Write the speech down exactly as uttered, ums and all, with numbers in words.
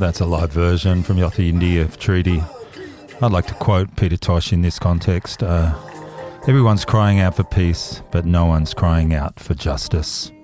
That's a live version from Yothu Yindi of Treaty. I'd like to quote Peter Tosh in this context. Uh, Everyone's crying out for peace, but no one's crying out for justice.